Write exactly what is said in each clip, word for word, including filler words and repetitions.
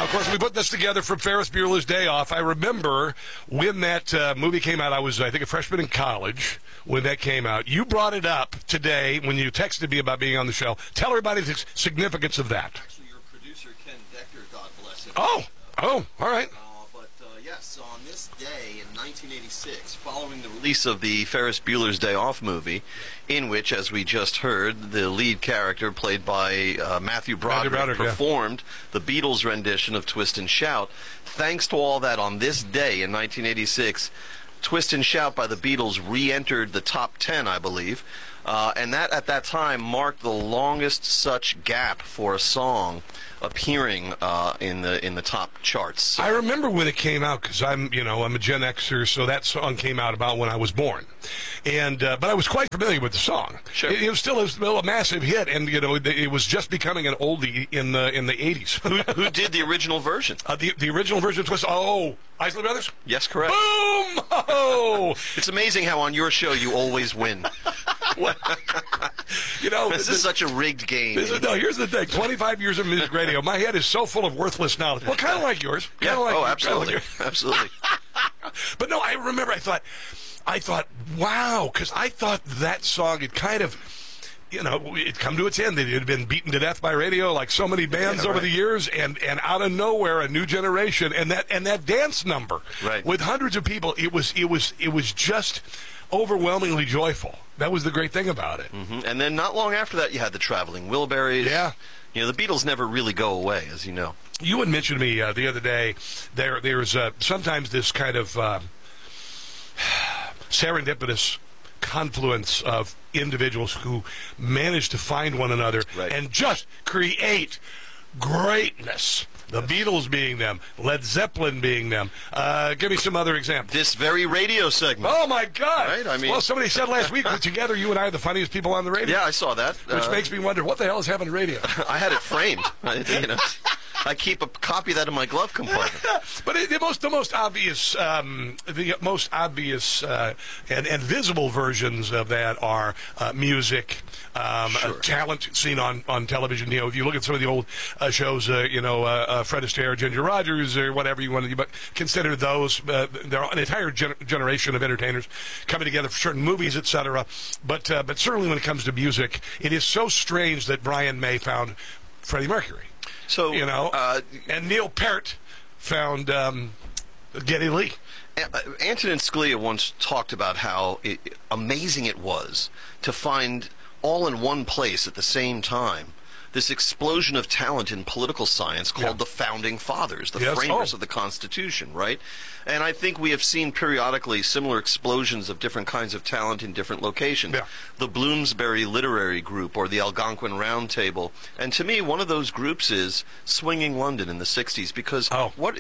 of course, we put this together from Ferris Bueller's Day Off. I remember when that uh, movie came out. I was, I think, a freshman in college when that came out. You brought it up today when you texted me about being on the show. Tell everybody the significance of that. Actually, your producer, Ken Decker, God bless him. Oh, oh, all right. Uh, but, uh, yes, on this day in nineteen eighty-six, following the release of the Ferris Bueller's Day Off movie, in which, as we just heard, the lead character, played by uh, Matthew Broderick, Broderick, performed yeah. the Beatles' rendition of Twist and Shout. Thanks to all that, on this day in nineteen eighty-six, Twist and Shout by the Beatles re-entered the top ten, I believe. Uh, and that, at that time, marked the longest such gap for a song appearing uh, in the in the top charts. So. I remember when it came out because I'm, you know, I'm a Gen Xer, so that song came out about when I was born, and uh, but I was quite familiar with the song. Sure, it, it was still, it was still a massive hit, and you know, it, it was just becoming an oldie in the in the eighties. who, who did the original version? Uh, the the original version was oh, Isley Brothers. Yes, correct. Boom! Oh, it's amazing how on your show you always win. You know, this, this is such a rigged game. This is, no, here's the thing: twenty-five years of music radio, my head is so full of worthless knowledge. Well, kind of like yours. Yeah. Like oh, yours. absolutely, like absolutely. But no, I remember. I thought, I thought, wow, because I thought that song had kind of, you know, it come to its end. It had been beaten to death by radio, like so many bands yeah, over right. the years, and, and out of nowhere, a new generation, and that and that dance number, right. with hundreds of people. It was it was it was just overwhelmingly joyful. That was the great thing about it. Mm-hmm. And then not long after that, you had the Traveling Wilburys. Yeah. You know, the Beatles never really go away, as you know. You had mentioned to me uh, the other day, there there's uh, sometimes this kind of uh, serendipitous confluence of individuals who manage to find one another right. and just create greatness. The Beatles being them, Led Zeppelin being them. Uh, give me some other examples. This very radio segment. Oh, my God. Right? I mean, well, somebody said last week that together you and I are the funniest people on the radio. Yeah, I saw that. Which uh, makes me wonder, what the hell is happening to radio? I had it framed. I, you know, I keep a copy of that in my glove compartment. But it, the most, the most obvious, um, the most obvious uh, and, and visible versions of that are uh, music, um, sure. uh, talent seen on, on television. You know, if you look at some of the old uh, shows, uh, you know, uh, uh, Fred Astaire, Ginger Rogers, or whatever you want to, but consider those. Uh, there are an entire gen- generation of entertainers coming together for certain movies, et cetera. But uh, but certainly when it comes to music, it is so strange that Brian May found Freddie Mercury. So you know, uh, and Neil Peart found um, Geddy Lee. Antonin Scalia once talked about how it, amazing it was to find all in one place at the same time this explosion of talent in political science called yeah. the Founding Fathers, the yes. framers oh. of the Constitution, right? And I think we have seen periodically similar explosions of different kinds of talent in different locations. Yeah. The Bloomsbury Literary Group or the Algonquin Round Table. And to me, one of those groups is Swinging London in the sixties, because oh. what...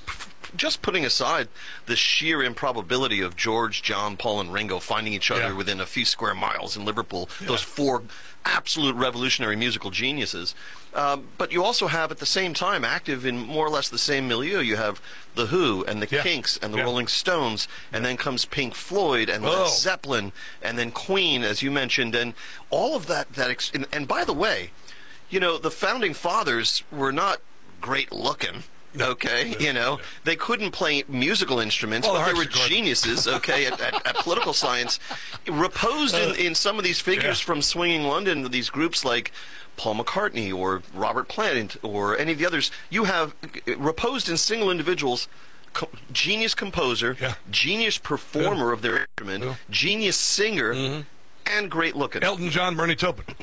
just putting aside the sheer improbability of George, John, Paul, and Ringo finding each other yeah. within a few square miles in Liverpool, yeah. those four absolute revolutionary musical geniuses. Um, but you also have, at the same time, active in more or less the same milieu. You have The Who and the yeah. Kinks and the yeah. Rolling Stones, and then comes Pink Floyd and oh. Led Zeppelin, and then Queen, as you mentioned, and all of that. that ex- and, and by the way, you know, the Founding Fathers were not great looking. Okay, you know, they couldn't play musical instruments, well, but the they were geniuses, okay, at, at, at political science. Reposed in, in some of these figures yeah. from Swinging London, these groups like Paul McCartney or Robert Plant or any of the others, you have reposed in single individuals, co- genius composer, yeah. genius performer yeah. of their instrument, yeah. genius singer, mm-hmm. and great looking. Elton John, Bernie Taupin.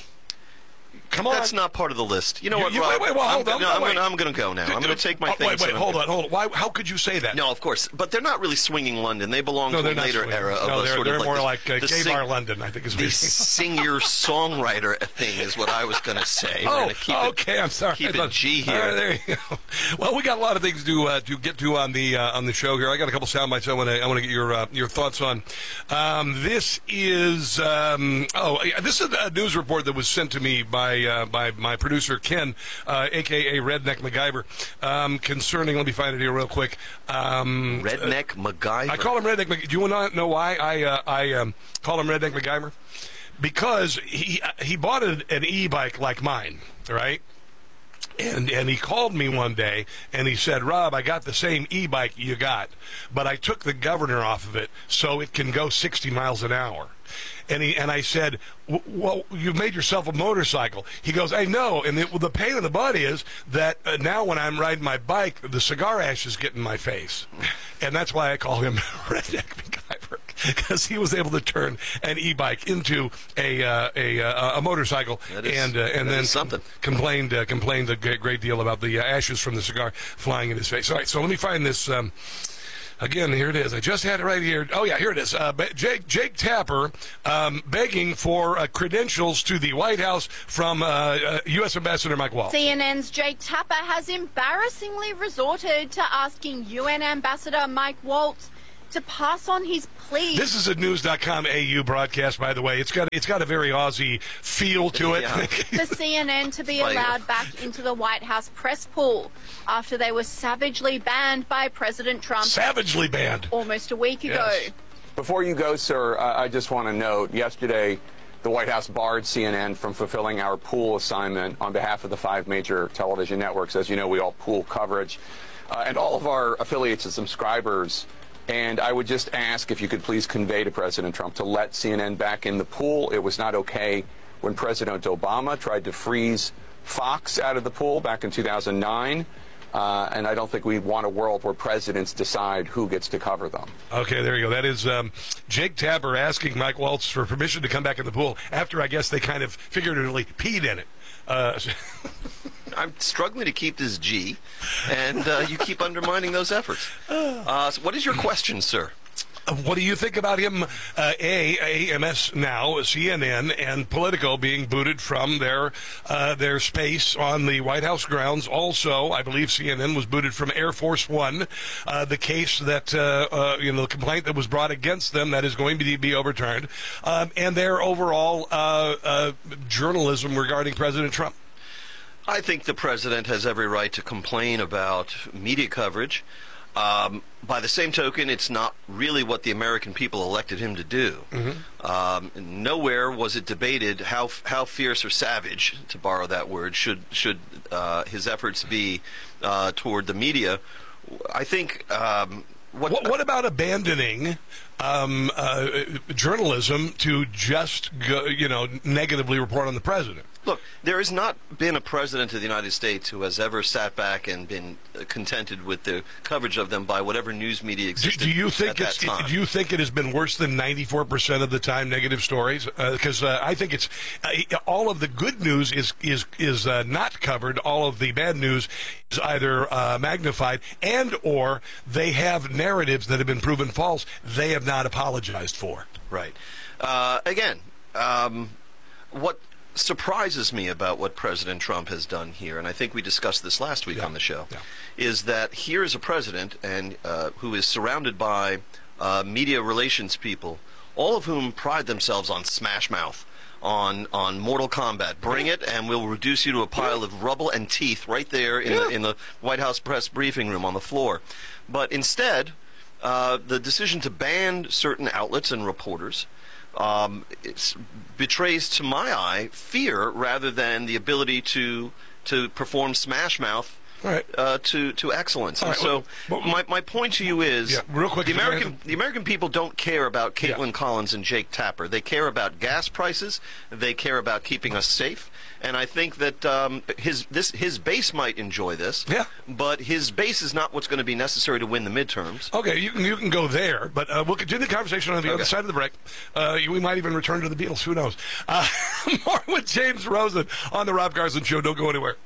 Come on. That's not part of the list. You know you, what, you, Rob? Wait, wait, well, hold I'm, on. no, I'm wait. Gonna, I'm going to go now. I'm going to take my oh, things. Wait, wait, hold on, hold on. Why, how could you say that? No, of course. But they're not really Swinging London. They belong no, to a not later swinging. era of no, a they're, sort they're of like more the, like uh, the Gay sing, Bar London, I think is what the singer-songwriter thing is what I was going to say. Oh, We're keep okay, it, I'm sorry. Keep thought, it G here. All right, there you go. Well, we got a lot of things to uh, to get to on the uh, on the show here. I got a couple sound bites I want to I want to get your uh, your thoughts on. Um, this is um, oh, this is a news report that was sent to me by uh, by my producer Ken, uh, aka Redneck MacGyver, um, concerning. Let me find it here real quick. Um, Redneck uh, MacGyver. I call him Redneck. MacGyver. Do you want to know why I uh, I um, call him Redneck MacGyver? Because he he bought an, an e-bike like mine, right? And and he called me one day, and he said, Rob, I got the same e-bike you got, but I took the governor off of it so it can go sixty miles an hour. And he and I said, well, you made yourself a motorcycle. He goes, I know. And it, well, the pain in the butt is that uh, now when I'm riding my bike, the cigar ashes get in my face. And that's why I call him Redneck MacGyver, because he was able to turn an e-bike into a uh, a, uh, a motorcycle, That is- and uh, and that then is something. complained uh, complained a great, great deal about the uh, ashes from the cigar flying in his face. All right, so let me find this. Um, Again, here it is. I just had it right here. Oh, yeah, here it is. Uh, Jake, Jake Tapper um, begging for uh, credentials to the White House from uh, uh, U S Ambassador Mike Waltz. C N N's Jake Tapper has embarrassingly resorted to asking U N Ambassador Mike Waltz to pass on his plea. This is a news dot com A U broadcast, by the way. It's got it's got a very Aussie feel to it. Yeah. For C N N to be Like- allowed back into the White House press pool after they were savagely banned by President Trump Savagely banned. almost a week ago. Yes. Before you go, sir, uh, I just want to note, yesterday the White House barred C N N from fulfilling our pool assignment on behalf of the five major television networks. As you know, we all pool coverage, uh, and all of our affiliates and subscribers. And I would just ask if you could please convey to President Trump to let C N N back in the pool. It was not okay when President Obama tried to freeze Fox out of the pool back in two thousand nine. Uh, and I don't think we want a world where presidents decide who gets to cover them. Okay, there you go. That is um, Jake Tapper asking Mike Waltz for permission to come back in the pool after, I guess, they kind of figuratively peed in it. Uh, I'm struggling to keep this G, and uh, you keep undermining those efforts. Uh, so what is your question, sir? What do you think about him, uh, A, A M S Now, C N N, and Politico being booted from their uh, their space on the White House grounds? Also, I believe C N N was booted from Air Force One. Uh, the case that, uh, uh, you know, the complaint that was brought against them, that is going to be overturned. Um, and their overall uh, uh, journalism regarding President Trump. I think the president has every right to complain about media coverage. Um, by the same token, it's not really what the American people elected him to do. Mm-hmm. Um, nowhere was it debated how how fierce or savage, to borrow that word, should should uh, his efforts be uh, toward the media. I think. Um, what, what what about abandoning um, uh, journalism to just go, you know, negatively report on the president? Look, there has not been a president of the United States who has ever sat back and been uh, contented with the coverage of them by whatever news media Do, existed do you at think that it's? time. Do you think it has been worse than ninety-four percent of the time negative stories? Because uh, uh, I think it's uh, all of the good news is is is uh, not covered. All of the bad news is either uh, magnified and or they have narratives that have been proven false. They have not apologized for. Right. Uh, again, um, what surprises me about what President Trump has done here, and I think we discussed this last week Yeah. on the show, Yeah. is that here is a president and uh, who is surrounded by uh, media relations people, all of whom pride themselves on smash mouth, on on Mortal Kombat. Bring it, and we'll reduce you to a pile of rubble and teeth right there in, Yeah. the, in the White House press briefing room on the floor. But instead, uh, the decision to ban certain outlets and reporters um, it's, betrays, to my eye, fear rather than the ability to to perform smash mouth All right. uh, to to excellence. All And right, so, well, well, my my point to you is, Yeah, real quick, the if you American have- the American people don't care about Caitlin Yeah. Collins and Jake Tapper. They care about gas prices. They care about keeping us safe. And I think that um, his this his base might enjoy this. Yeah. But his base is not what's going to be necessary to win the midterms. Okay, you can you can go there, but uh, we'll continue the conversation on the Okay. other side of the break. Uh, we might even return to the Beatles. Who knows? Uh, more with James Rosen on the Rob Garza Show. Don't go anywhere.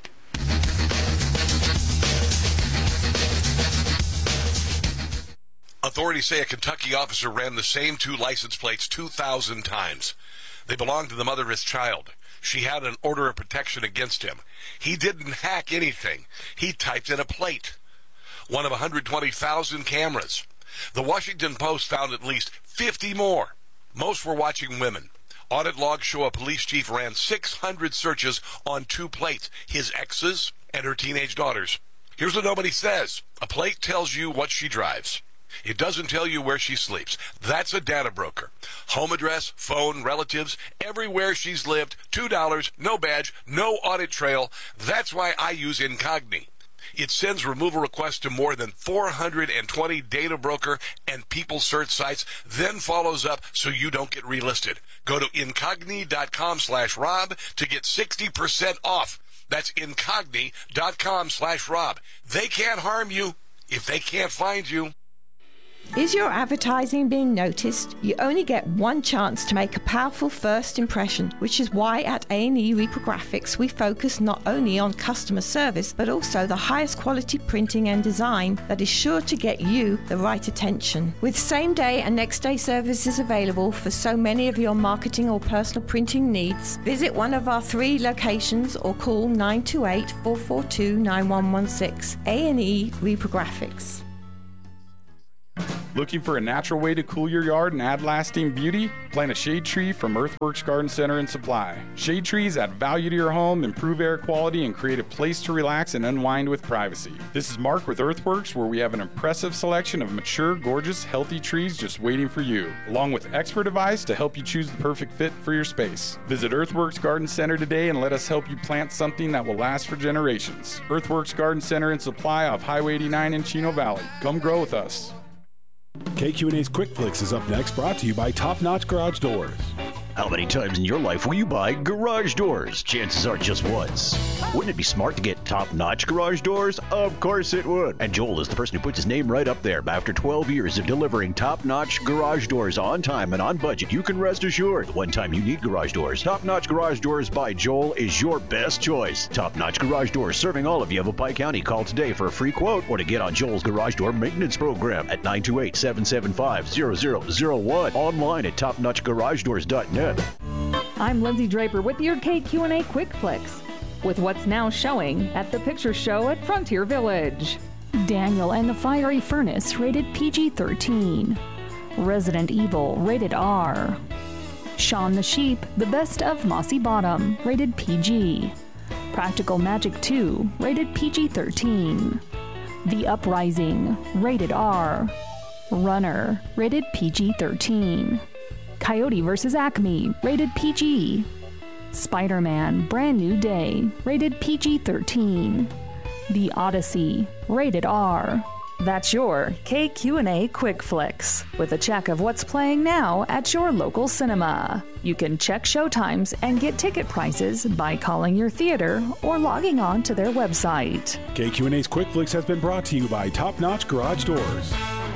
Authorities say a Kentucky officer ran the same two license plates two thousand times. They belonged to the mother of his child. She had an order of protection against him. He didn't hack anything. He typed in a plate. One of one hundred twenty thousand cameras. The Washington Post found at least fifty more. Most were watching women. Audit logs show a police chief ran six hundred searches on two plates, his ex's and her teenage daughters. Here's what nobody says. A plate tells you what she drives. It doesn't tell you where she sleeps. That's a data broker. Home address, phone, relatives, everywhere she's lived, two dollars, no badge, no audit trail. That's why I use Incogni. It sends removal requests to more than four hundred twenty data broker and people search sites, then follows up so you don't get relisted. Go to incogni.com slash Rob to get sixty percent off. That's incogni.com slash Rob. They can't harm you if they can't find you. Is your advertising being noticed? You only get one chance to make a powerful first impression, which is why at A and E Reprographics we focus not only on customer service, but also the highest quality printing and design that is sure to get you the right attention. With same day and next day services available for so many of your marketing or personal printing needs, visit one of our three locations or call nine two eight, four four two, nine one one six. A and E Reprographics. Looking for a natural way to cool your yard and add lasting beauty? Plant a shade tree from Earthworks Garden Center and Supply. Shade trees add value to your home, improve air quality, and create a place to relax and unwind with privacy. This is Mark with Earthworks, where we have an impressive selection of mature, gorgeous, healthy trees just waiting for you, along with expert advice to help you choose the perfect fit for your space. Visit Earthworks Garden Center today and let us help you plant something that will last for generations. Earthworks Garden Center and Supply off Highway eighty-nine in Chino Valley. Come grow with us. K Q and A's Quick Flicks is up next, brought to you by Top Notch Garage Doors. How many times in your life will you buy garage doors? Chances are just once. Wouldn't it be smart to get top-notch garage doors? Of course it would. And Joel is the person who puts his name right up there. After twelve years of delivering top-notch garage doors on time and on budget, you can rest assured the one time you need garage doors, Top-Notch Garage Doors by Joel is your best choice. Top-Notch Garage Doors serving all of Yavapai County. Call today for a free quote or to get on Joel's garage door maintenance program at nine two eight, seven seven five, zero zero zero one. Online at top notch garage doors dot net. I'm Lindsay Draper with your K Q and A Quick Flicks, with what's now showing at the Picture Show at Frontier Village. Daniel and the Fiery Furnace, rated P G thirteen. Resident Evil, rated R. Shaun the Sheep, The Best of Mossy Bottom, rated P G. Practical Magic two, rated P G thirteen. The Uprising, rated R. Runner, rated P G thirteen. Coyote versus. Acme, rated P G. Spider-Man, Brand New Day, rated P G thirteen. The Odyssey, rated R. That's your K Q and A Quick Flicks, with a check of what's playing now at your local cinema. You can check showtimes and get ticket prices by calling your theater or logging on to their website. K Q and A's Quick Flicks has been brought to you by Top Notch Garage Doors.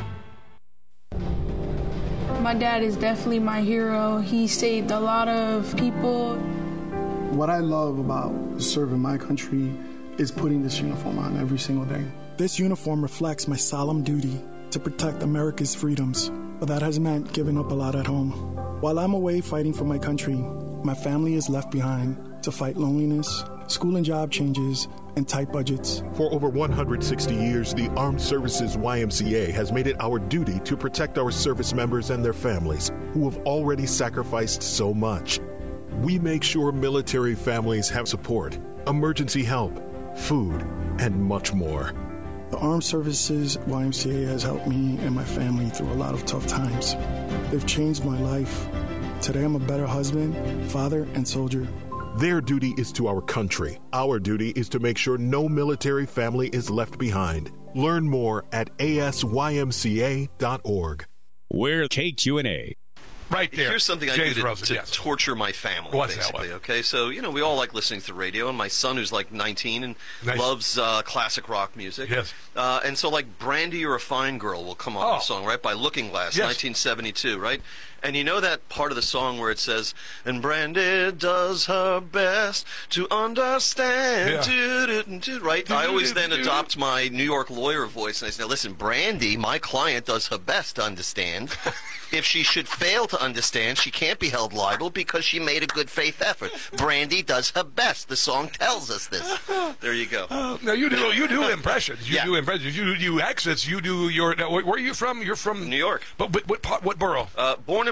My dad is definitely my hero. He saved a lot of people. What I love about serving my country is putting this uniform on every single day. This uniform reflects my solemn duty to protect America's freedoms, but that has meant giving up a lot at home. While I'm away fighting for my country, my family is left behind to fight loneliness, school and job changes, and tight budgets. For over one hundred sixty years, the Armed Services Y M C A has made it our duty to protect our service members and their families who have already sacrificed so much. We make sure military families have support, emergency help, food, and much more. The Armed Services Y M C A has helped me and my family through a lot of tough times. They've changed my life. Today I'm a better husband, father, and soldier. Their duty is to our country. Our duty is to make sure no military family is left behind. Learn more at A S Y M C A dot org. We're K Q and A. Right there. Here's something I James do to, Rosen, to yes. torture my family, What's basically, that okay? So, you know, we all like listening to the radio, and my son, who's like nineteen and nice. loves uh, classic rock music. Yes. Uh, and so, like, Brandy You're a Fine Girl will come on oh. the song, right, by Looking Glass, yes. nineteen seventy-two, right? And you know that part of the song where it says, and Brandy does her best to understand, yeah. right? I always then adopt my New York lawyer voice, and I say, listen, Brandy, my client, does her best to understand. If she should fail to understand, she can't be held liable because she made a good faith effort. Brandy does her best. The song tells us this. There you go. Uh, now you do you do impressions. You yeah. do impressions. You do exits. You do your. Now, where are you from? You're from New York. But what what, what borough? Uh, born and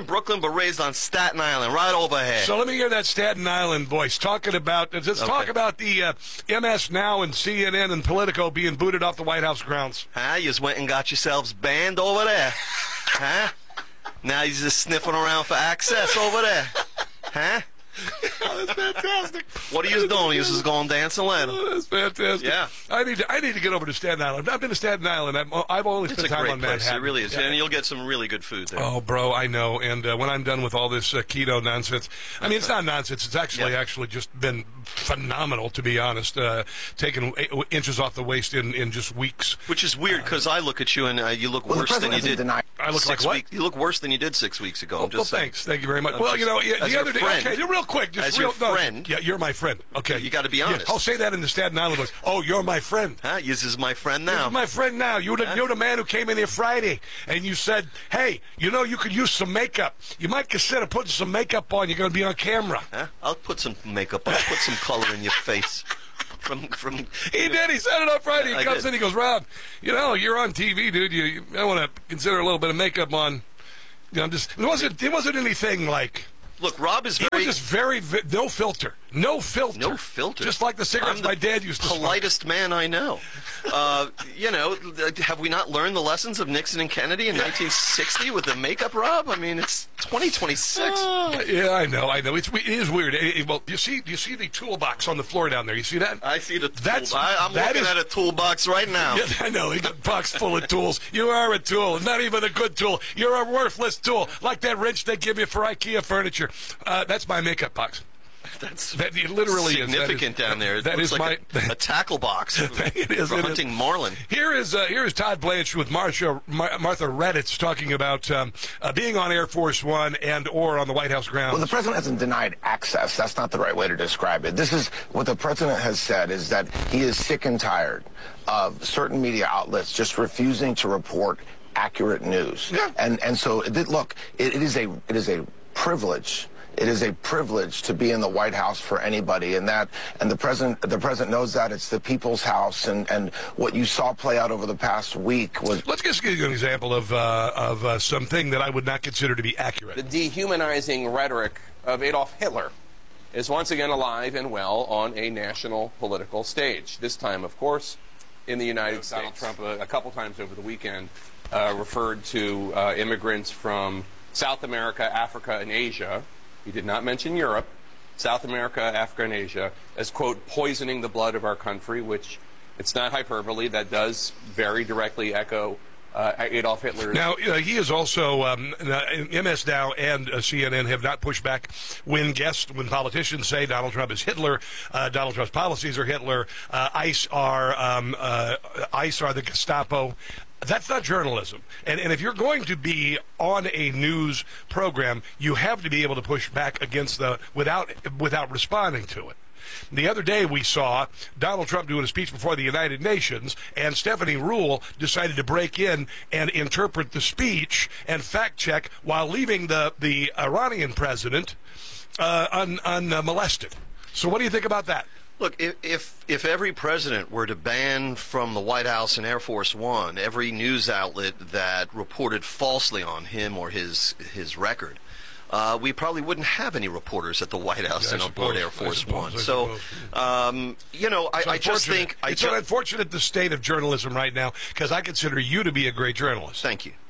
in Brooklyn, but raised on Staten Island, right over here. So let me hear that Staten Island voice talking about. Let's Okay. talk about the uh, M S Now and C N N and Politico being booted off the White House grounds. Huh? You just went and got yourselves banned over there. Huh? Now you're just sniffing around for access over there. Huh? Oh, that's fantastic. What are you doing? You just going dancing let 'em. Oh, that's fantastic. Yeah. I need to. I need to get over to Staten Island. I've been to Staten Island. I've, I've only It's spent a time great on place. Manhattan. It really is. Yeah. And you'll get some really good food there. Oh, bro, I know. And uh, when I'm done with all this uh, keto nonsense, I mean, it's not nonsense. It's actually Yeah. actually just been phenomenal, to be honest. Uh, taking eight inches off the waist in, in just weeks. Which is weird because I look at you and uh, you look Well, the worse than president you hasn't did. denied- I look six like what? week- You look worse than you did six weeks ago. Oh, I'm well, just saying. thanks. Thank you very much. I'm well, just- you know, yeah, as the your other day, friend, okay, real quick, just as real, your no, friend, yeah, you're my friend. Okay, you got to be Yeah, honest. I'll say that in the Staten Island voice. Oh, you're my friend. Huh? This is my friend This now. is my friend now. You're the, Huh? you're the man who came in here Friday, and you said, hey, you know, you could use some makeup. You might consider putting some makeup on. You're going to be on camera. Huh? I'll put some makeup on. I'll put some color in your face. From from He did. He said it on Friday. He I comes did. in. He goes, Rob, you know, you're on T V, dude. You, you I want to consider a little bit of makeup on. You know, I'm just. It wasn't. It wasn't anything like. Look, Rob is He very was just very, vi- no filter, no filter, no filter. just like the cigarettes I'm the my dad used to smoke. politest man I know. Uh, you know, have we not learned the lessons of Nixon and Kennedy in nineteen sixty with the makeup, Rob? I mean, it's twenty twenty-six. Uh, yeah, I know, I know. It's it is weird. It- it- well, you see, you see the toolbox on the floor down there. You see that? I see the. Tool. That's- I, I'm that looking is- at a toolbox right now. Yeah, I know. He got a box full of tools. You are a tool. Not even a good tool. You're a worthless tool. Like that wrench they give you for IKEA furniture. Uh, that's my makeup box. That's That it literally significant is. That is, down there. It That looks is like my. a, a tackle box for, It is, for it is. hunting marlin. Here is uh, here is Todd Blanche with Marcia, Mar- Martha Redditz talking about um, uh, being on Air Force One and or on the White House grounds. Well, the president hasn't denied access. That's not the right way to describe it. This is what the president has said is that he is sick and tired of certain media outlets just refusing to report accurate news. Yeah. And and so it, look, it, it is a it is a privilege. It is a privilege to be in the White House for anybody, and that, and the president, the president knows that it's the people's house, and, and what you saw play out over the past week was. Let's just give you an example of uh, of uh, something that I would not consider to be accurate. The dehumanizing rhetoric of Adolf Hitler is once again alive and well on a national political stage. This time, of course, in the United States. Donald Trump, a, a couple times over the weekend, uh, referred to uh, immigrants from South America, Africa, and Asia. He did not mention Europe, South America, Africa, and Asia, as, quote, poisoning the blood of our country, which it's not hyperbole. That does very directly echo uh, Adolf Hitler's. Now, uh, he is also, um, uh, M S Now and uh, C N N have not pushed back when guests, when politicians say Donald Trump is Hitler, uh, Donald Trump's policies are Hitler, uh, ICE are um, uh, ICE are the Gestapo. That's not journalism. And, and if you're going to be on a news program, you have to be able to push back against the without without responding to it. The other day we saw Donald Trump doing a speech before the United Nations, and Stephanie Ruhle decided to break in and interpret the speech and fact check while leaving the, the Iranian president uh, un, unmolested. So what do you think about that? Look, if, if if every president were to ban from the White House and Air Force One every news outlet that reported falsely on him or his his record, uh, we probably wouldn't have any reporters at the White House Yeah, and I on board suppose, Air I Force suppose, One. I So, um, you know, I, It's I just unfortunate. think I it's ju- unfortunate the state of journalism right now, because I consider you to be a great journalist. Thank you.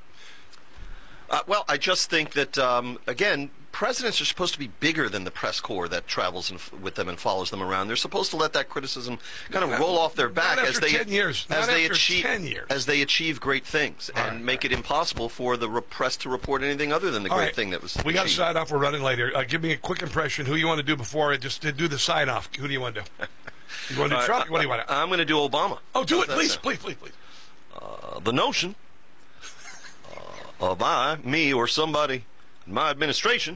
Uh, well, I just think that, um, again, presidents are supposed to be bigger than the press corps that travels and f- with them and follows them around. They're supposed to let that criticism kind of Not- roll off their not back after as they ten years. as Not they after achieve ten years. as they achieve great things All and right, make it impossible for the re- press to report anything other than the All great right. thing that was. We got to achieved. sign off. We're running late here. Uh, give me a quick impression. Who you want to do before I just uh, do the sign off? Who do you want to do? You want to do Uh, Trump? What do you want to? I'm going to do Obama. Oh, do How's it, that please, sound? please, please, please. Uh, the notion uh, of I, me, or somebody in my administration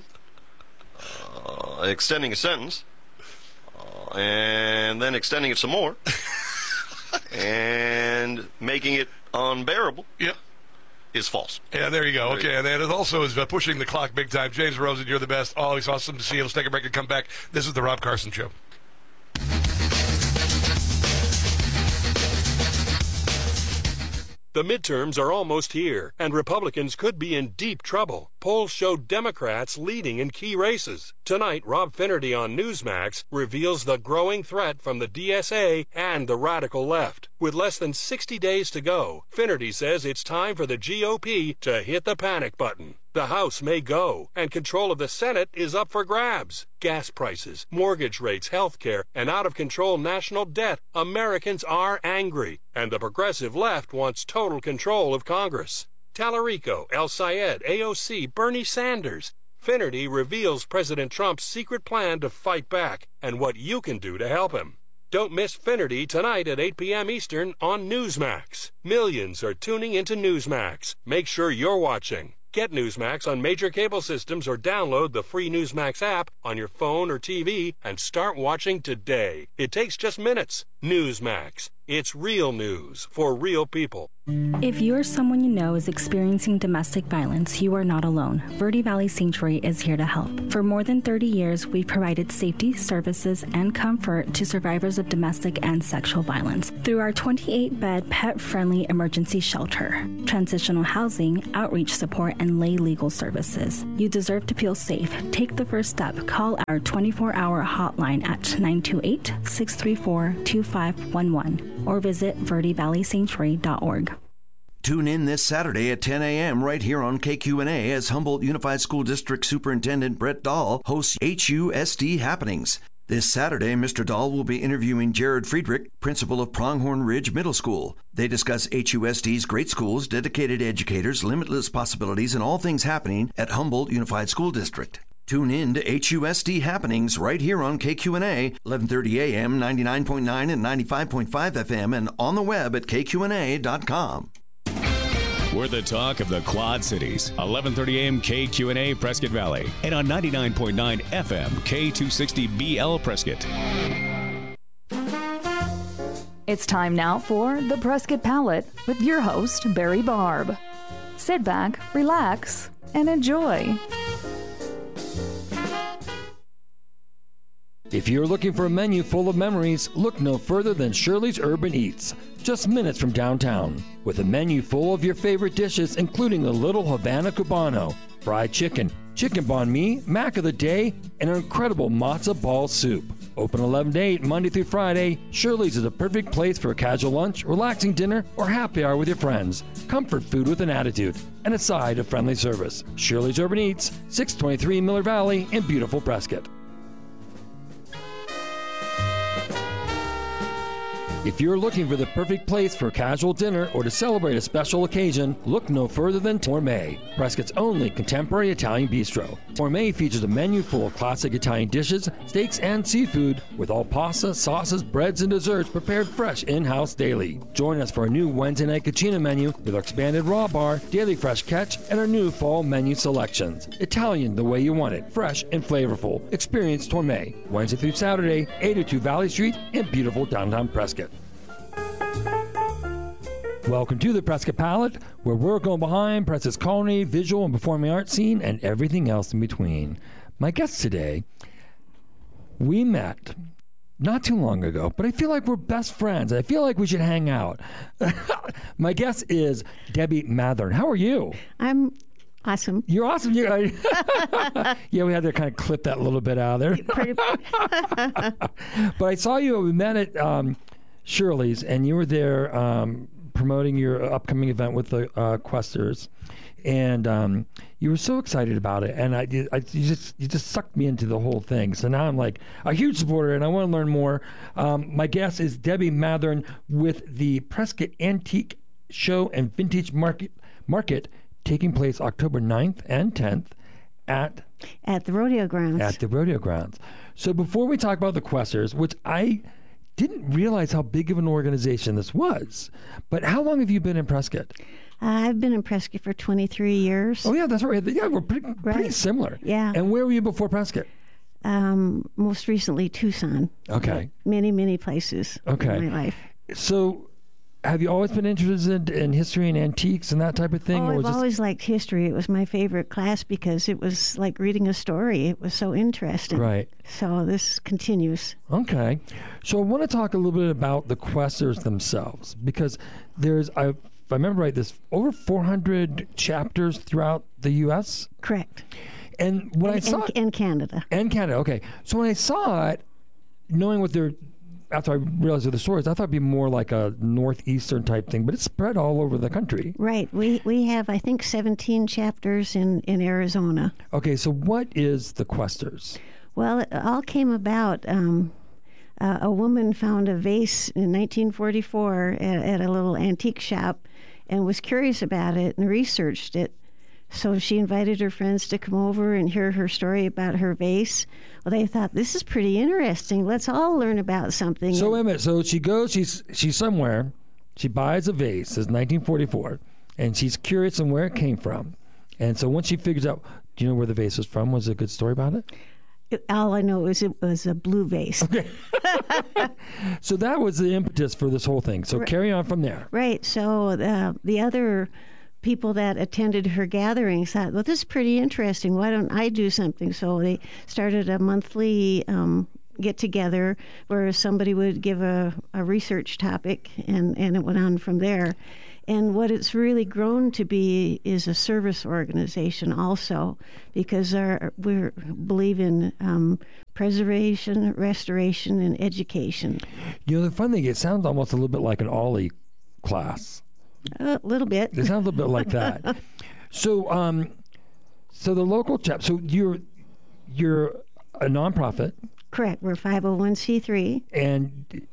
uh, extending a sentence uh, and then extending it some more and making it unbearable Yep. is false. Yeah, there you go. There you Okay, and then it also is uh, pushing the clock big time. James Rosen, you're the best. Always awesome to see you. Let's take a break and come back. This is the Rob Carson Show. The midterms are almost here, and Republicans could be in deep trouble. polls show Democrats leading in key races. Tonight, Rob Finnerty on Newsmax reveals the growing threat from the D S A and the radical left. With less than sixty days to go, Finnerty says it's time for the G O P to hit the panic button. The House may go, and control of the Senate is up for grabs. Gas prices, mortgage rates, health care, and out-of-control national debt. Americans are angry, and the progressive left wants total control of Congress. Tallarico, El Sayed, A O C, Bernie Sanders. Finnerty reveals President Trump's secret plan to fight back and what you can do to help him. Don't miss Finnerty tonight at eight p.m. Eastern on Newsmax. Millions are tuning into Newsmax. Make sure you're watching. Get Newsmax on major cable systems or download the free Newsmax app on your phone or T V and start watching today. It takes just minutes. Newsmax. It's real news for real people. If you or someone you know is experiencing domestic violence, you are not alone. Verde Valley Sanctuary is here to help. For more than thirty years, we've provided safety, services, and comfort to survivors of domestic and sexual violence through our twenty-eight bed pet-friendly emergency shelter, transitional housing, outreach support, and lay legal services. You deserve to feel safe. Take the first step. Call our twenty-four hour hotline at nine two eight, six three four, two five one one or visit verde valley sanctuary dot org. Tune in this Saturday at ten a.m. right here on K Q N A as Humboldt Unified School District Superintendent Brett Dahl hosts H U S D Happenings. This Saturday, Mister Dahl will be interviewing Jared Friedrich, principal of Pronghorn Ridge Middle School. They discuss H U S D's great schools, dedicated educators, limitless possibilities, and all things happening at Humboldt Unified School District. Tune in to H U S D Happenings right here on K Q N A, eleven thirty a.m., ninety-nine point nine and ninety-five point five F M, and on the web at K Q N A dot com. We're the talk of the Quad Cities. eleven thirty a.m. K Q N A Prescott Valley. And on ninety-nine point nine F M, K two sixty B L Prescott. It's time now for The Prescott Palette with your host, Barry Barb. Sit back, relax, and enjoy. If you're looking for a menu full of memories, look no further than Shirley's Urban Eats, just minutes from downtown. With a menu full of your favorite dishes, including a little Havana Cubano, fried chicken, chicken banh mi, mac of the day, and an incredible matzo ball soup. Open eleven to eight, Monday through Friday, Shirley's is a perfect place for a casual lunch, relaxing dinner, or happy hour with your friends. Comfort food with an attitude, and a side of friendly service. Shirley's Urban Eats, six twenty-three Miller Valley in beautiful Prescott. If you're looking for the perfect place for a casual dinner or to celebrate a special occasion, look no further than Torme, Prescott's only contemporary Italian bistro. Torme features a menu full of classic Italian dishes, steaks, and seafood, with all pasta, sauces, breads, and desserts prepared fresh in-house daily. Join us for a new Wednesday night cucina menu with our expanded raw bar, daily fresh catch, and our new fall menu selections. Italian the way you want it, fresh and flavorful. Experience Torme, Wednesday through Saturday, eight oh two Valley Street in beautiful downtown Prescott. Welcome to the Prescott Palette, where we're going behind Prescott's culinary, visual, and performing arts scene, and everything else in between. My guest today, we met not too long ago, but I feel like we're best friends. I feel like we should hang out. My guest is Debbie Mathern. How are you? I'm awesome. You're awesome. You, I, yeah, we had to kind of clip that a little bit out of there. But I saw you. We met at um, Shirley's, and you were there um, promoting your upcoming event with the uh, Questers, and um, you were so excited about it, and I, I, you just you just sucked me into the whole thing. So now I'm like a huge supporter, and I want to learn more. Um, my guest is Debbie Mathern with the Prescott Antique Show and Vintage Market Market taking place October ninth and tenth at at the rodeo grounds. At the rodeo grounds. So before we talk about the Questers, which I didn't realize how big of an organization this was. But how long have you been in Prescott? Uh, I've been in Prescott for twenty-three years. Oh, yeah, that's right. Yeah, we're pretty, right. pretty similar. Yeah. And where were you before Prescott? Um, most recently, Tucson. Okay. Many, many places okay. in my life. So have you always been interested in history and antiques and that type of thing? Oh, or I've was always this... liked history. It was my favorite class because it was like reading a story. It was so interesting. Right. So this continues. Okay. So I want to talk a little bit about the Questers themselves, because there's, I I remember right, there's over four hundred chapters throughout the U S? Correct. And when and, I saw and, it, and Canada. And Canada, okay. So when I saw it, knowing what they're, after I realized the stories, I thought it'd be more like a northeastern type thing, but it's spread all over the country. Right. We we have, I think, seventeen chapters in, in Arizona. Okay, so what is the Questers? Well, it all came about. Um, uh, a woman found a vase in nineteen forty-four at, at a little antique shop and was curious about it and researched it. So she invited her friends to come over and hear her story about her vase. Well, they thought, this is pretty interesting. Let's all learn about something. So wait a minute. So she goes, she's she's somewhere, she buys a vase, it's nineteen forty-four, and she's curious on where it came from. And so once she figures out, do you know where the vase was from? Was there a good story about it? It, all I know is it was a blue vase. Okay. So that was the impetus for this whole thing. So right. Carry on from there. Right. So uh, the other people that attended her gatherings thought, well, this is pretty interesting. Why don't I do something? So they started a monthly um, get-together where somebody would give a, a research topic, and, and it went on from there. And what it's really grown to be is a service organization also, because our, we believe in um, preservation, restoration, and education. You know, the fun thing, it sounds almost a little bit like an Ollie class. A little bit. It sounds a little bit like that. So, um, so the local chap. So you're you're a nonprofit. Correct. We're five oh one c three. And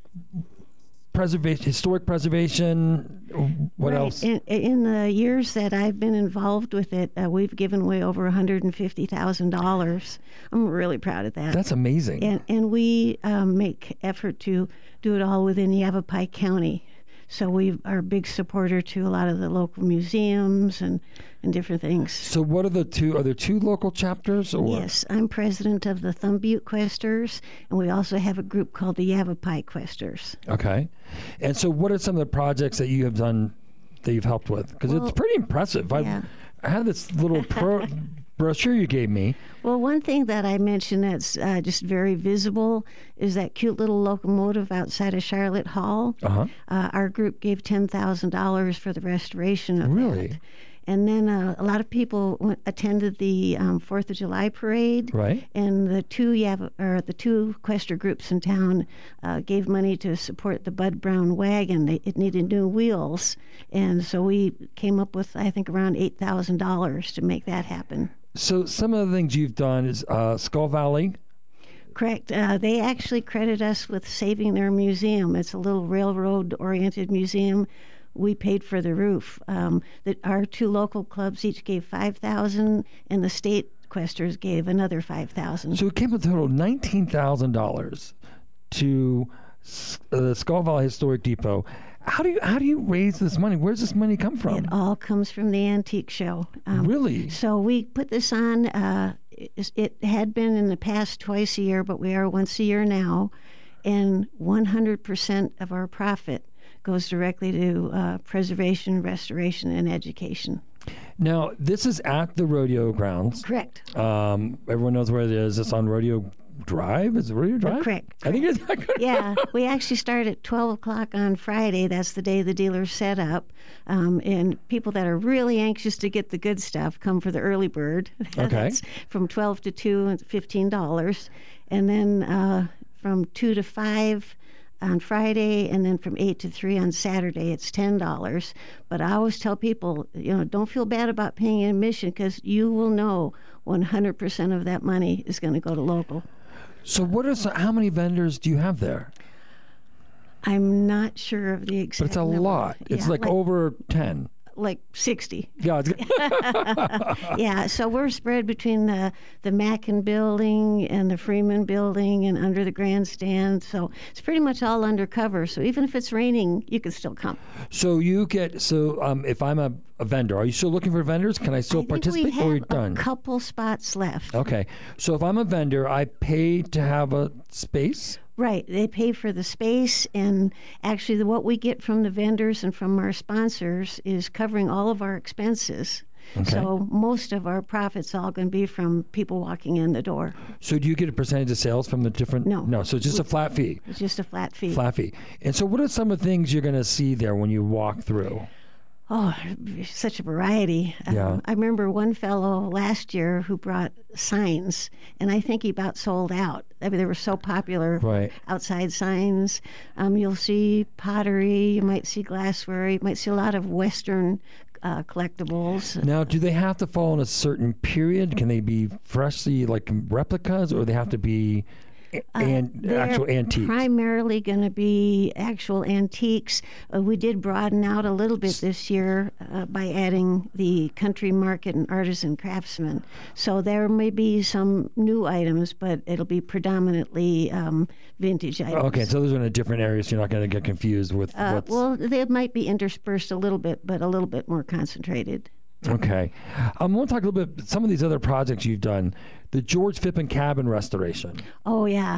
preservation, historic preservation. What right. else? In, in the years that I've been involved with it, uh, we've given away over one hundred fifty thousand dollars. I'm really proud of that. That's amazing. And and we um, make effort to do it all within Yavapai County. So we are a big supporter to a lot of the local museums and, and different things. So what are the two? Are there two local chapters? Or? Yes, I'm president of the Thumb Butte Questers, and we also have a group called the Yavapai Questers. Okay. And so what are some of the projects that you have done that you've helped with? Because well, it's pretty impressive. Yeah. I, I had this little pro... brochure you gave me. Well, one thing that I mentioned that's uh, just very visible is that cute little locomotive outside of Charlotte Hall. Uh-huh. Uh, our group gave ten thousand dollars for the restoration of really? that. And then uh, a lot of people went, attended the um, Fourth of July parade. Right. And the two Yav- or the two Quester groups in town uh, gave money to support the Bud Brown wagon. They, it needed new wheels, and so we came up with, I think, around eight thousand dollars to make that happen. So some of the things you've done is uh, Skull Valley. Correct. Uh, they actually credit us with saving their museum. It's a little railroad-oriented museum. We paid for the roof. Um, that our two local clubs each gave five thousand dollars, and the state Questers gave another five thousand dollars. So it came with a total of nineteen thousand dollars to uh, the Skull Valley Historic Depot. How do you how do you raise this money? Where does this money come from? It all comes from the antique show. Um, really? So we put this on. Uh, it, it had been in the past twice a year, but we are once a year now, and one hundred percent of our profit goes directly to uh, preservation, restoration, and education. Now, this is at the rodeo grounds. Correct. Um, everyone knows where it is. It's on Rodeo Drive? Is it Rodeo Drive? Correct. I think it's yeah, we actually start at twelve o'clock on Friday. That's the day the dealers set up. Um, and people that are really anxious to get the good stuff come for the early bird. Okay. That's from twelve to two, fifteen dollars. And then uh, from two to five on Friday, and then from eight to three on Saturday, it's ten dollars. But I always tell people, you know, don't feel bad about paying admission, because you will know one hundred percent of that money is going to go to local. So what are some, how many vendors do you have there? I'm not sure of the exact But it's a number. lot. It's Yeah, like, like over ten. Like sixty. Yeah. Yeah, so we're spread between the, the Mackin building and the Freeman building and under the grandstand. So it's pretty much all undercover. So even if it's raining, you can still come. So you get, so um, if I'm a, a vendor, are you still looking for vendors? Can I still I think participate we have or you're done? a couple spots left. Okay. So if I'm a vendor, I pay to have a space? Right. They pay for the space, and actually the, what we get from the vendors and from our sponsors is covering all of our expenses. Okay. So most of our profits all going to be from people walking in the door. So do you get a percentage of sales from the different? No. No, so it's just a flat fee. It's just a flat fee. Flat fee. And so what are some of the things you're going to see there when you walk through? Oh, such a variety. Yeah. Um, I remember one fellow last year who brought signs, and I think he about sold out. I mean, they were so popular. Right. Outside signs. Um, you'll see pottery. You might see glassware. You might see a lot of Western uh, collectibles. Now, do they have to fall in a certain period? Can they be freshly like replicas, or they have to be and uh, actual antiques? Primarily going to be actual antiques. Uh, we did broaden out a little bit this year uh, by adding the country market and artisan craftsmen. So there may be some new items, but it'll be predominantly um, vintage items. Okay, so those are in a different area, so you're not going to get confused with Uh, what's... well, they might be interspersed a little bit, but a little bit more concentrated. Okay. Um, I want to talk a little bit some of these other projects you've done. The George Phippen cabin restoration. Oh, yeah.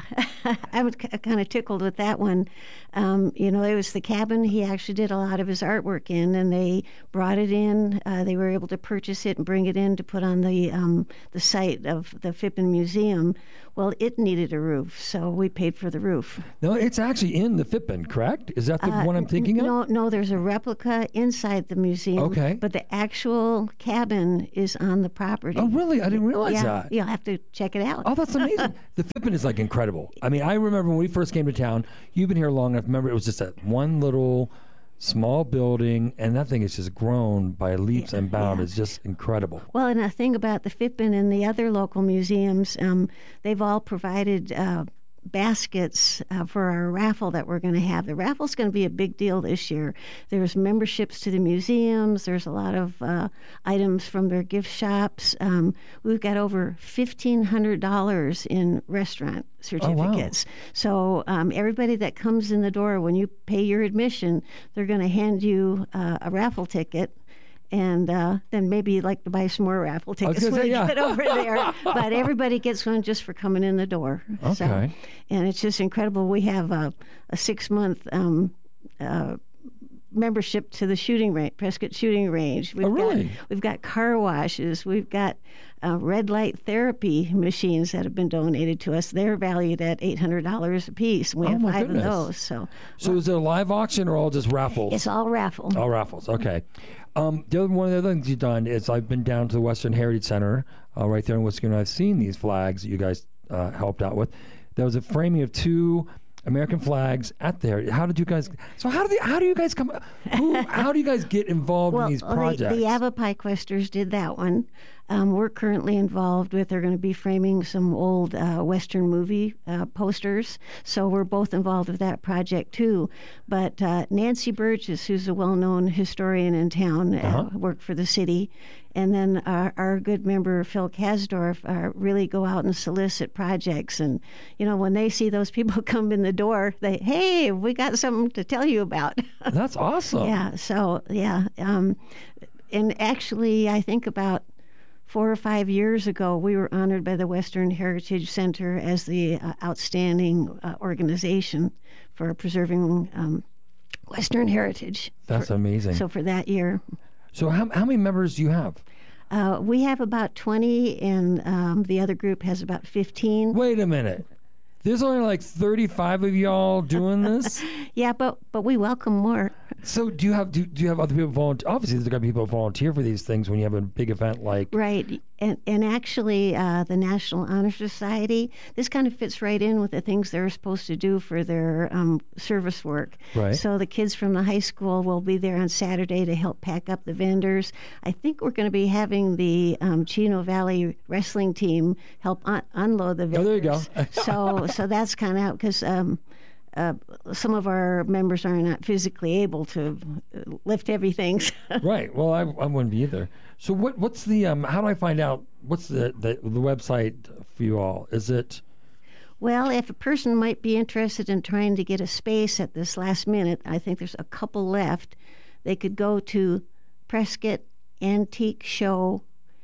I was c- kind of tickled with that one. Um, you know, it was the cabin he actually did a lot of his artwork in, and they brought it in. Uh, they were able to purchase it and bring it in to put on the um, the site of the Phippen Museum. Well, it needed a roof, so we paid for the roof. No, it's actually in the Phippen, correct? Is that the Uh, one I'm thinking n- of? No, no, there's a replica inside the museum. Okay. But the actual cabin is on the property. Oh, really? I didn't realize yeah, that. You'll have to check it out. Oh, that's amazing. The Phippen is like incredible. I mean, I remember when we first came to town, you've been here long enough. Remember, it was just that one little small building, and that thing has just grown by leaps and bounds. yeah. It's just incredible. Well, and a thing about the Phippen and the other local museums, um, they've all provided uh, baskets uh, for our raffle that we're going to have. The raffle's going to be a big deal this year. There's memberships to the museums. There's a lot of uh, items from their gift shops. Um, we've got over fifteen hundred dollars in restaurant certificates. So um, everybody that comes in the door, when you pay your admission, they're going to hand you uh, a raffle ticket. And uh, then maybe you'd like to buy some more raffle tickets when say, you yeah. get over there. But everybody gets one just for coming in the door. So, Okay. and it's just incredible. We have a, a six-month um, uh, membership to the shooting range, Prescott Shooting Range. We've Oh, really? Got, we've got car washes. We've got uh, red light therapy machines that have been donated to us. They're valued at eight hundred dollars a piece. We Oh, have my five goodness. of those. So So is it a live auction or all just raffles? it's all raffle. All raffles, okay. Um, the other, one of the other things you've done is I've been down to the Western Heritage Center uh, right there in Whiskey, and I've seen these flags that you guys uh, helped out with. There was a framing of two American flags at there. How did you guys? So how do they, how do you guys come? Who? How do you guys get involved Well, in these well, projects? the, the Yavapai Questers did that one. Um, we're currently involved with, they're going to be framing some old uh, Western movie uh, posters. So we're both involved with that project too. But uh, Nancy Burgess, who's a well-known historian in town, Uh-huh. uh, worked for the city. And then our, our good member, Phil Kasdorf, uh, really go out and solicit projects. And, you know, when they see those people come in the door, they, hey, we got something to tell you about. That's awesome. Yeah, so, yeah. Um, and actually, I think about four or five years ago, we were honored by the Western Heritage Center as the uh, outstanding uh, organization for preserving um, Western heritage. That's for, amazing. So for that year. So how how many members do you have? Uh, we have about twenty, and um, the other group has about fifteen. Wait a minute. There's only like thirty-five of y'all doing this? Yeah, but but we welcome more. So do you have do, do you have other people volunteer? Obviously, there's got to be people volunteer for these things when you have a big event like. Right, and and actually, uh, the National Honor Society. This kind of fits right in with the things they're supposed to do for their um, service work. Right. So the kids from the high school will be there on Saturday to help pack up the vendors. I think we're going to be having the um, Chino Valley wrestling team help un- unload the vendors. Oh, there you go. so so that's kind of because. Um, Uh, some of our members are not physically able to lift heavy things. Right. Well, I, I wouldn't be either. So what what's the um? How do I find out? What's the, the the website for you all? Is it? Well, if a person might be interested in trying to get a space at this last minute, I think there's a couple left. They could go to Prescott Antique Show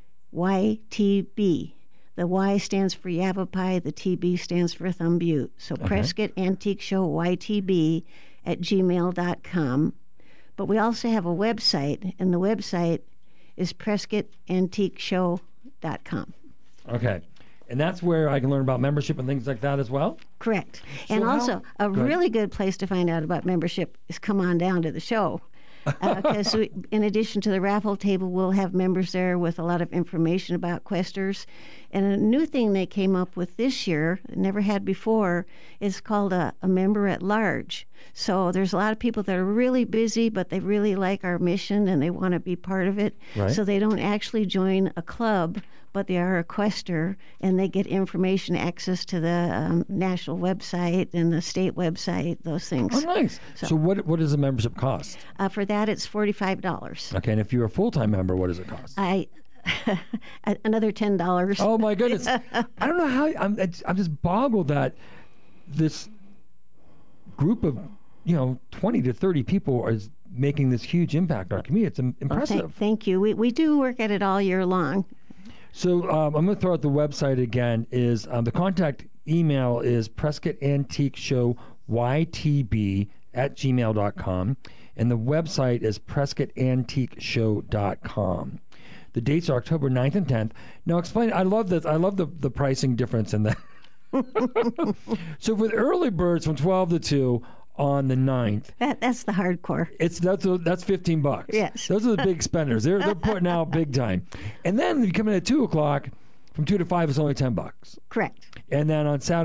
Y T B. The Y stands for Yavapai, the T B stands for Thumb Butte. So Okay. Prescott Antique Show Y T B at gmail dot com. But we also have a website, and the website is prescott antique show dot com. Okay. And that's where I can learn about membership and things like that as well? Correct. So and how- also, a Go ahead. really good place to find out about membership is come on down to the show. Because uh, in addition to the raffle table, we'll have members there with a lot of information about Questers. And a new thing they came up with this year, never had before, is called a, a member at large. So there's a lot of people that are really busy, but they really like our mission and they want to be part of it. Right. So they don't actually join a club, but they are a Quester, and they get information, access to the um, national website and the state website, those things. Oh, nice. So, so what what does a membership cost? Uh, for that, it's forty-five dollars. Okay, and if you're a full-time member, what does it cost? I another ten dollars. Oh, my goodness. I don't know how, I'm, I'm just boggled that this group of, you know, twenty to thirty people is making this huge impact on our community. It's impressive. Well, th- thank you. We, we do work at it all year long. So um, I'm going to throw out the website again. Is um, the contact email is Prescott Antique Show Y T B at gmail dot com, and the website is prescott antique show dot com. The dates are October ninth and tenth. Now explain. I love this. I love the, the pricing difference in that. So with early birds from twelve to two on the ninth. That that's the hardcore. It's that's that's fifteen bucks. Yes. Those are the big spenders. They're they're putting out big time. And then if you come in at two o'clock, from two to five, it's only ten bucks. Correct. And then on Saturday